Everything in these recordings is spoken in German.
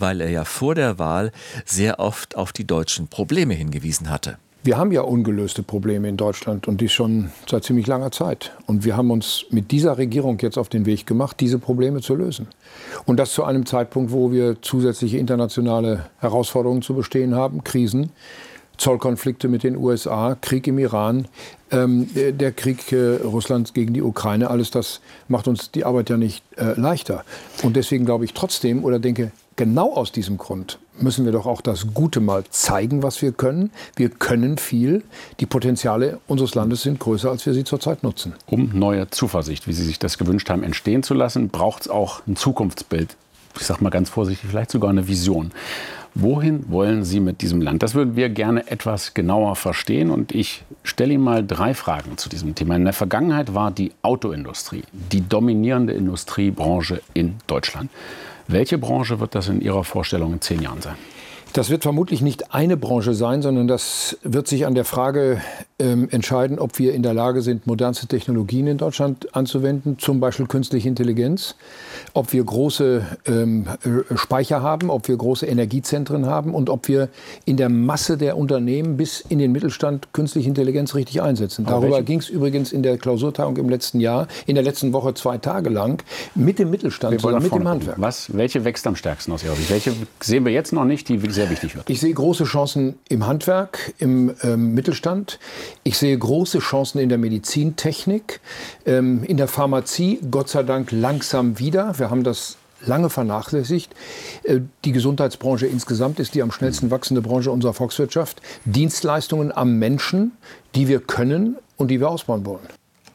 weil er ja vor der Wahl sehr oft auf die deutschen Probleme hingewiesen hatte. Wir haben ja ungelöste Probleme in Deutschland und dies schon seit ziemlich langer Zeit. Und wir haben uns mit dieser Regierung jetzt auf den Weg gemacht, diese Probleme zu lösen. Und das zu einem Zeitpunkt, wo wir zusätzliche internationale Herausforderungen zu bestehen haben, Krisen, Zollkonflikte mit den USA, Krieg im Iran, der Krieg Russlands gegen die Ukraine. Alles das macht uns die Arbeit ja nicht leichter. Und deswegen glaube ich trotzdem oder denke, genau aus diesem Grund müssen wir doch auch das Gute mal zeigen, was wir können. Wir können viel. Die Potenziale unseres Landes sind größer, als wir sie zurzeit nutzen. Um neue Zuversicht, wie Sie sich das gewünscht haben, entstehen zu lassen, braucht es auch ein Zukunftsbild. Ich sage mal ganz vorsichtig, vielleicht sogar eine Vision. Wohin wollen Sie mit diesem Land? Das würden wir gerne etwas genauer verstehen. Und ich stelle Ihnen mal 3 Fragen zu diesem Thema. In der Vergangenheit war die Autoindustrie die dominierende Industriebranche in Deutschland. Welche Branche wird das in Ihrer Vorstellung in 10 Jahren sein? Das wird vermutlich nicht eine Branche sein, sondern das wird sich an der Frage entscheiden, ob wir in der Lage sind, modernste Technologien in Deutschland anzuwenden, zum Beispiel künstliche Intelligenz, ob wir große Speicher haben, ob wir große Energiezentren haben und ob wir in der Masse der Unternehmen bis in den Mittelstand künstliche Intelligenz richtig einsetzen. Darüber ging es übrigens in der Klausurtagung im letzten Jahr, in der letzten Woche 2 Tage lang, mit dem Mittelstand, zusammen mit dem Handwerk. Welche wächst am stärksten aus Ihrer Sicht? Welche sehen wir jetzt noch nicht, die sehr wichtig wird? Ich sehe große Chancen im Handwerk, im Mittelstand. Ich sehe große Chancen in der Medizintechnik, in der Pharmazie, Gott sei Dank langsam wieder. Wir haben das lange vernachlässigt. Die Gesundheitsbranche insgesamt ist die am schnellsten wachsende Branche unserer Volkswirtschaft. Dienstleistungen am Menschen, die wir können und die wir ausbauen wollen.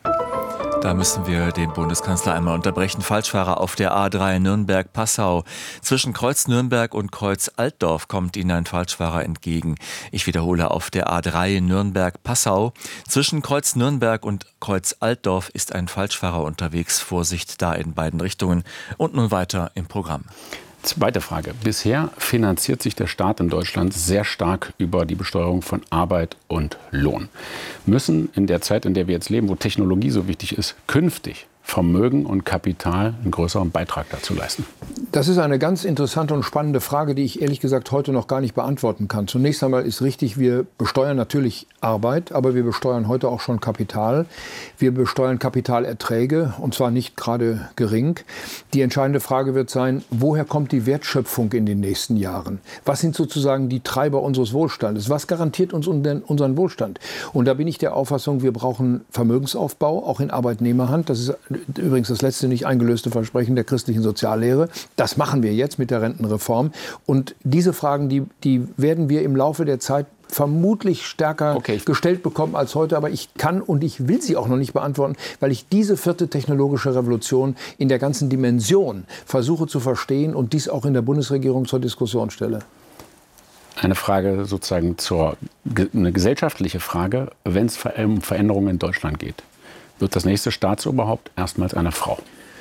Da müssen wir den Bundeskanzler einmal unterbrechen. Falschfahrer auf der A3 Nürnberg-Passau. Zwischen Kreuz Nürnberg und Kreuz Altdorf kommt Ihnen ein Falschfahrer entgegen. Ich wiederhole, auf der A3 Nürnberg-Passau. Zwischen Kreuz Nürnberg und Kreuz Altdorf ist ein Falschfahrer unterwegs. Vorsicht da in beiden Richtungen. Und nun weiter im Programm. Zweite Frage. Bisher finanziert sich der Staat in Deutschland sehr stark über die Besteuerung von Arbeit und Lohn. Müssen in der Zeit, in der wir jetzt leben, wo Technologie so wichtig ist, künftig Vermögen und Kapital einen größeren Beitrag dazu leisten? Das ist eine ganz interessante und spannende Frage, die ich ehrlich gesagt heute noch gar nicht beantworten kann. Zunächst einmal ist richtig, wir besteuern natürlich Arbeit, aber wir besteuern heute auch schon Kapital. Wir besteuern Kapitalerträge, und zwar nicht gerade gering. Die entscheidende Frage wird sein, woher kommt die Wertschöpfung in den nächsten Jahren? Was sind sozusagen die Treiber unseres Wohlstandes? Was garantiert uns unseren Wohlstand? Und da bin ich der Auffassung, wir brauchen Vermögensaufbau, auch in Arbeitnehmerhand. Das ist übrigens das letzte nicht eingelöste Versprechen der christlichen Soziallehre. Das machen wir jetzt mit der Rentenreform. Und diese Fragen, die werden wir im Laufe der Zeit vermutlich stärker gestellt bekommen als heute. Aber ich kann und ich will sie auch noch nicht beantworten, weil ich diese 4. technologische Revolution in der ganzen Dimension versuche zu verstehen und dies auch in der Bundesregierung zur Diskussion stelle. Eine Frage sozusagen eine gesellschaftliche Frage, wenn es um Veränderungen in Deutschland geht. Wird das nächste Staatsoberhaupt erstmals eine Frau?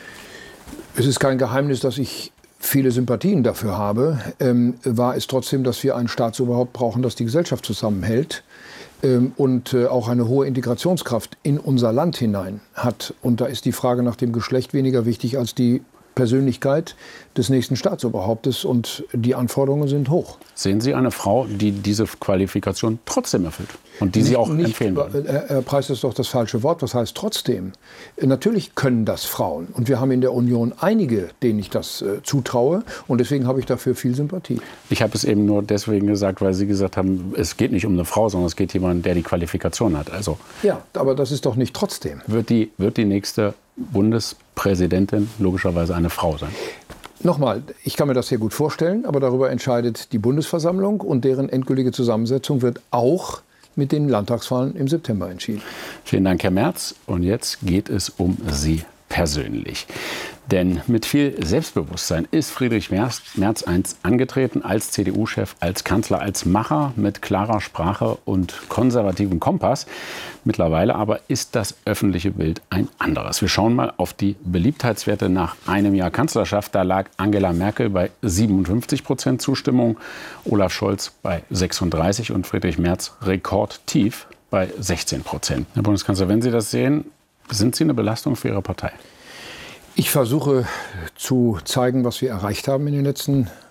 Es ist kein Geheimnis, dass ich viele Sympathien dafür habe. War es trotzdem, dass wir ein Staatsoberhaupt brauchen, das die Gesellschaft zusammenhält und auch eine hohe Integrationskraft in unser Land hinein hat. Und da ist die Frage nach dem Geschlecht weniger wichtig als die Persönlichkeit des nächsten Staatsoberhauptes. Und die Anforderungen sind hoch. Sehen Sie eine Frau, die diese Qualifikation trotzdem erfüllt und die Sie auch empfehlen würden? Herr Preis, ist doch das falsche Wort. Was heißt trotzdem? Natürlich können das Frauen. Und wir haben in der Union einige, denen ich das zutraue. Und deswegen habe ich dafür viel Sympathie. Ich habe es eben nur deswegen gesagt, weil Sie gesagt haben, es geht nicht um eine Frau, sondern es geht um jemanden, der die Qualifikation hat. Also ja, aber das ist doch nicht trotzdem. Wird die nächste Bundespräsidentin logischerweise eine Frau sein? Nochmal, ich kann mir das sehr gut vorstellen, aber darüber entscheidet die Bundesversammlung und deren endgültige Zusammensetzung wird auch mit den Landtagswahlen im September entschieden. Vielen Dank, Herr Merz. Und jetzt geht es um Sie persönlich. Denn mit viel Selbstbewusstsein ist Friedrich Merz einst angetreten als CDU-Chef, als Kanzler, als Macher mit klarer Sprache und konservativem Kompass. Mittlerweile aber ist das öffentliche Bild ein anderes. Wir schauen mal auf die Beliebtheitswerte nach einem Jahr Kanzlerschaft. Da lag Angela Merkel bei 57% Zustimmung, Olaf Scholz bei 36% und Friedrich Merz rekordtief bei 16%. Herr Bundeskanzler, wenn Sie das sehen, sind Sie eine Belastung für Ihre Partei? Ich versuche zu zeigen, was wir erreicht haben in den letzten